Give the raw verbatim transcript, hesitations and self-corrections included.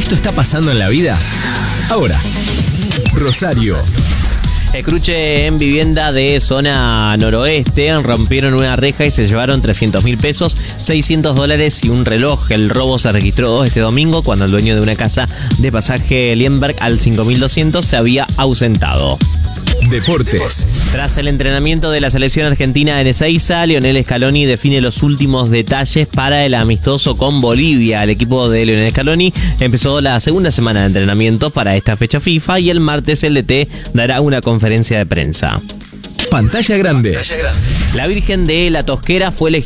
Esto está pasando en la vida ahora. Rosario. Escruche en vivienda de zona noroeste. Rompieron una reja y se llevaron trescientos mil pesos, seiscientos dólares y un reloj. El robo se registró este domingo cuando el dueño de una casa de pasaje Lienberg al cinco mil doscientos se había ausentado. Deportes. Tras el entrenamiento de la selección argentina en Ezeiza, Lionel Scaloni define los últimos detalles para el amistoso con Bolivia. El equipo de Lionel Scaloni empezó la segunda semana de entrenamiento para esta fecha FIFA y el martes el D T dará una conferencia de prensa. Pantalla grande. La Virgen de la Tosquera fue elegida